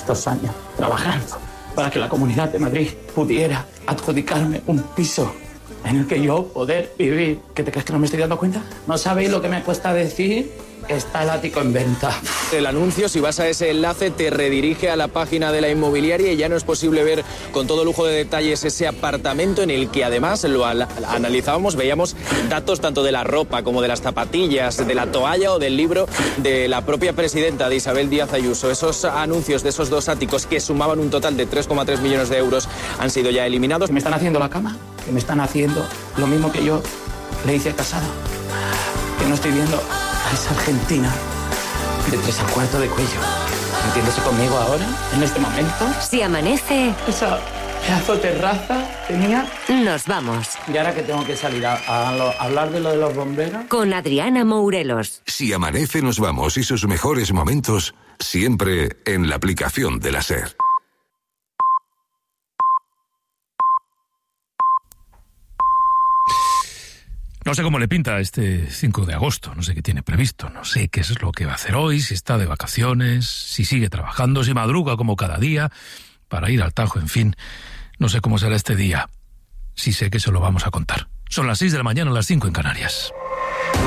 estos años trabajando para que la Comunidad de Madrid pudiera adjudicarme un piso en el que yo poder vivir. ¿Qué te crees que no me estoy dando cuenta? ¿No sabéis lo que me cuesta decir? Está el ático en venta. El anuncio, si vas a ese enlace, te redirige a la página de la inmobiliaria y ya no es posible ver con todo lujo de detalles ese apartamento en el que además lo analizábamos, veíamos datos tanto de la ropa como de las zapatillas, de la toalla o del libro de la propia presidenta, de Isabel Díaz Ayuso. Esos anuncios de esos dos áticos que sumaban un total de 3,3 millones de euros han sido ya eliminados. ¿Me están haciendo la cama? ¿Que me están haciendo lo mismo que yo le hice a Casado? Que no estoy viendo a esa argentina de 3 1/4 de cuello. ¿Entiéndese conmigo ahora, en este momento? Si amanece... Esa pedazo de terraza tenía... Nos vamos. Y ahora que tengo que salir a hablar de lo de los bomberos... Con Adriana Mourelos. Si amanece, nos vamos y sus mejores momentos siempre en la aplicación de la SER. No sé cómo le pinta este 5 de agosto, no sé qué tiene previsto, no sé qué es lo que va a hacer hoy, si está de vacaciones, si sigue trabajando, si madruga como cada día para ir al Tajo, en fin, no sé cómo será este día. Sí sé que se lo vamos a contar. Son las 6 de la mañana, las 5 en Canarias.